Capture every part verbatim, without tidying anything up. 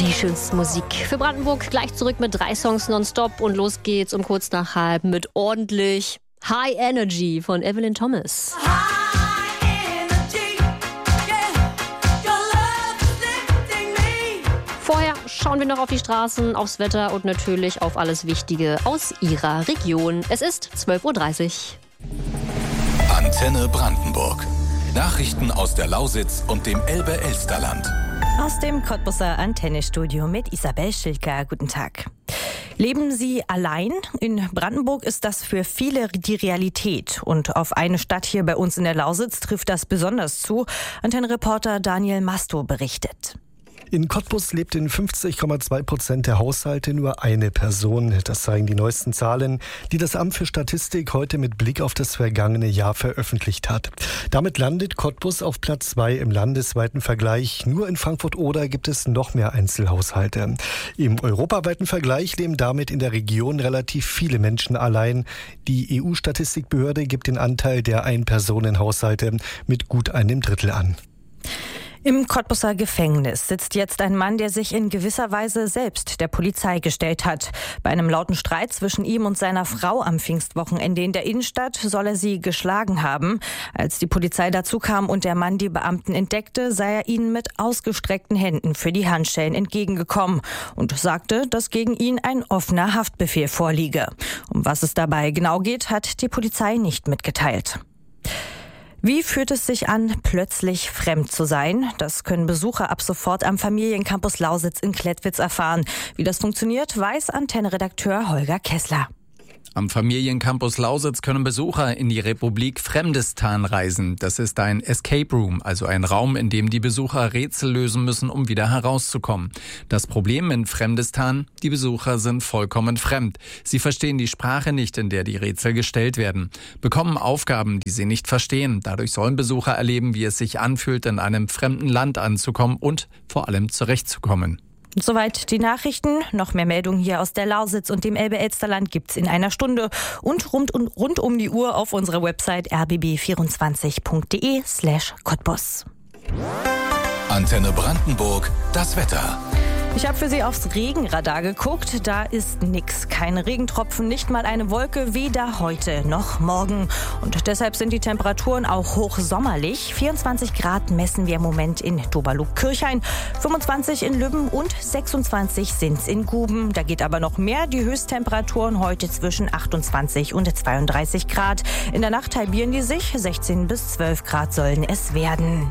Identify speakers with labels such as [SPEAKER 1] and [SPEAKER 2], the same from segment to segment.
[SPEAKER 1] Die schönste Musik für Brandenburg. Gleich zurück mit drei Songs nonstop und los geht's um kurz nach halb mit ordentlich High Energy von Evelyn Thomas. Vorher schauen wir noch auf die Straßen, aufs Wetter und natürlich auf alles Wichtige aus Ihrer Region. Es ist zwölf Uhr dreißig.
[SPEAKER 2] Antenne Brandenburg. Nachrichten aus der Lausitz und dem Elbe-Elsterland.
[SPEAKER 3] Aus dem Cottbuser Antennestudio mit Isabel Schilker. Guten Tag. Leben Sie allein? In Brandenburg ist das für viele die Realität. Und auf eine Stadt hier bei uns in der Lausitz trifft das besonders zu. Antennenreporter Daniel Masto berichtet.
[SPEAKER 4] In Cottbus lebt in fünfzig Komma zwei Prozent der Haushalte nur eine Person. Das zeigen die neuesten Zahlen, die das Amt für Statistik heute mit Blick auf das vergangene Jahr veröffentlicht hat. Damit landet Cottbus auf Platz zwei im landesweiten Vergleich. Nur in Frankfurt-Oder gibt es noch mehr Einzelhaushalte. Im europaweiten Vergleich leben damit in der Region relativ viele Menschen allein. Die E U-Statistikbehörde gibt den Anteil der Ein-Personen-Haushalte mit gut einem Drittel an.
[SPEAKER 3] Im Cottbuser Gefängnis sitzt jetzt ein Mann, der sich in gewisser Weise selbst der Polizei gestellt hat. Bei einem lauten Streit zwischen ihm und seiner Frau am Pfingstwochenende in der Innenstadt soll er sie geschlagen haben. Als die Polizei dazu kam und der Mann die Beamten entdeckte, sei er ihnen mit ausgestreckten Händen für die Handschellen entgegengekommen und sagte, dass gegen ihn ein offener Haftbefehl vorliege. Um was es dabei genau geht, hat die Polizei nicht mitgeteilt. Wie fühlt es sich an, plötzlich fremd zu sein? Das können Besucher ab sofort am Familiencampus Lausitz in Klettwitz erfahren. Wie das funktioniert, weiß Antenne-Redakteur Holger Kessler.
[SPEAKER 5] Am Familiencampus Lausitz können Besucher in die Republik Fremdistan reisen. Das ist ein Escape Room, also ein Raum, in dem die Besucher Rätsel lösen müssen, um wieder herauszukommen. Das Problem in Fremdistan: die Besucher sind vollkommen fremd. Sie verstehen die Sprache nicht, in der die Rätsel gestellt werden, bekommen Aufgaben, die sie nicht verstehen. Dadurch sollen Besucher erleben, wie es sich anfühlt, in einem fremden Land anzukommen und vor allem zurechtzukommen.
[SPEAKER 3] Soweit die Nachrichten. Noch mehr Meldungen hier aus der Lausitz und dem Elbe-Elsterland gibt's in einer Stunde und rund, und rund um die Uhr auf unserer Website r b b vierundzwanzig punkt d e slash Cottbus.
[SPEAKER 2] Antenne Brandenburg, das Wetter.
[SPEAKER 3] Ich habe für Sie aufs Regenradar geguckt. Da ist nix. Keine Regentropfen, nicht mal eine Wolke, weder heute noch morgen. Und deshalb sind die Temperaturen auch hochsommerlich. vierundzwanzig Grad messen wir im Moment in Doberlug-Kirchhain, fünfundzwanzig in Lübben und sechsundzwanzig sind's in Guben. Da geht aber noch mehr. Die Höchsttemperaturen heute zwischen achtundzwanzig und zweiunddreißig Grad. In der Nacht halbieren die sich. sechzehn bis zwölf Grad sollen es werden.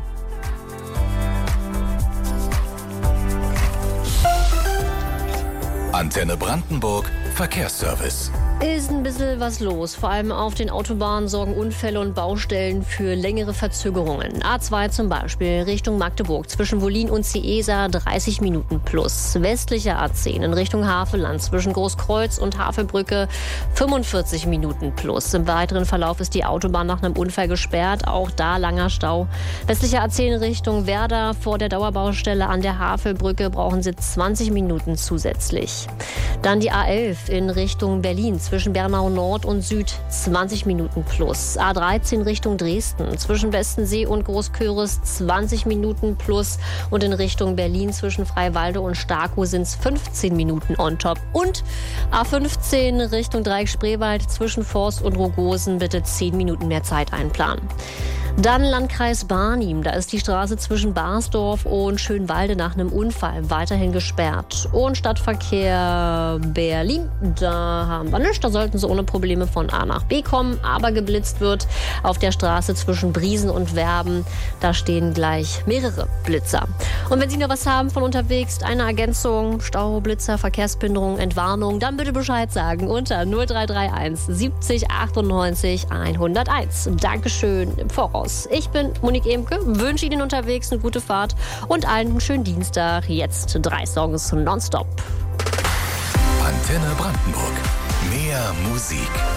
[SPEAKER 2] Antenne Brandenburg, Verkehrsservice.
[SPEAKER 1] Ist ein bisschen was los. Vor allem auf den Autobahnen sorgen Unfälle und Baustellen für längere Verzögerungen. A zwei zum Beispiel Richtung Magdeburg zwischen Wollin und Ciesa dreißig Minuten plus. Westlicher A zehn in Richtung Havelland zwischen Großkreuz und Havelbrücke fünfundvierzig Minuten plus. Im weiteren Verlauf ist die Autobahn nach einem Unfall gesperrt. Auch da langer Stau. Westlicher A zehn in Richtung Werder vor der Dauerbaustelle an der Havelbrücke brauchen Sie zwanzig Minuten zusätzlich. Dann die A elf in Richtung Berlin zwischen Bernau Nord und Süd zwanzig Minuten plus. A dreizehn Richtung Dresden zwischen Westensee und Großköris zwanzig Minuten plus. Und in Richtung Berlin zwischen Freiwalde und Starkow sind es fünfzehn Minuten on top. Und A fünfzehn Richtung Dreieck Spreewald zwischen Forst und Rogosen bitte zehn Minuten mehr Zeit einplanen. Dann Landkreis Barnim. Da ist die Straße zwischen Barsdorf und Schönwalde nach einem Unfall weiterhin gesperrt. Und Stadtverkehr Berlin. Da haben wir nichts. Da sollten Sie ohne Probleme von A nach B kommen. Aber geblitzt wird auf der Straße zwischen Briesen und Werben. Da stehen gleich mehrere Blitzer. Und wenn Sie noch was haben von unterwegs, eine Ergänzung, Stau, Blitzer, Verkehrsbehinderung, Entwarnung, dann bitte Bescheid sagen unter null drei drei eins siebzig achtundneunzig hunderteins. Dankeschön im Voraus. Ich bin Monique Emke, wünsche Ihnen unterwegs eine gute Fahrt und allen einen schönen Dienstag. Jetzt drei Songs nonstop.
[SPEAKER 2] Antenne Brandenburg. Mehr Musik.